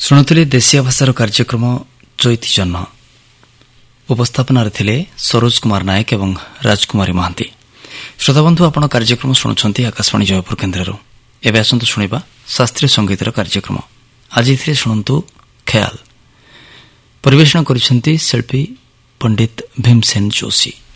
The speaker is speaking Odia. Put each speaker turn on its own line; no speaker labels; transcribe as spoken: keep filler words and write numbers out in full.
ଶୁଣୁଥିଲେ ଦେଶୀୟ ଭାଷାର କାର୍ଯ୍ୟକ୍ରମ ଚୈତି ଜହ୍ନ। ଉପସ୍ଥାପନାରେ ଥିଲେ ସରୋଜ କୁମାର ନାୟକ ଏବଂ ରାଜକୁମାରୀ ମହାନ୍ତି। ଶ୍ରୋତାବନ୍ଧୁ, ଆପଣ କାର୍ଯ୍ୟକ୍ରମ ଶୁଣୁଛନ୍ତି ଆକାଶବାଣୀ ଜୟପୁର କେନ୍ଦ୍ରରୁ। ଏବେ ଆସନ୍ତୁ ଶୁଣିବା ଶାସ୍ତ୍ରୀୟ ସଙ୍ଗୀତର କାର୍ଯ୍ୟକ୍ରମ। ଆଜି ଏଥିରେ ଶୁଣନ୍ତୁ ଖେୟାଲ। ପରିବେଷଣ କରିଛନ୍ତି ଶିଳ୍ପୀ ପଣ୍ଡିତ ଭୀମସେନ ଯୋଶୀ।